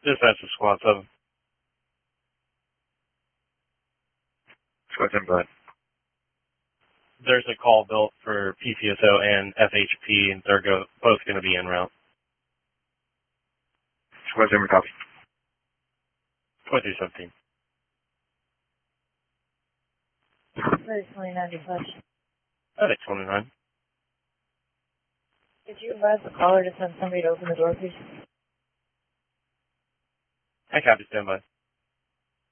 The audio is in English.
Dispatch to Squad 7. Squad 7, go ahead. There's a call built for PCSO and FHP, and they're both going to be en route. Squad 7, copy. 2317. 29 dispatch. 29. Could you advise the caller to send somebody to open the door, please? I copy, stand by.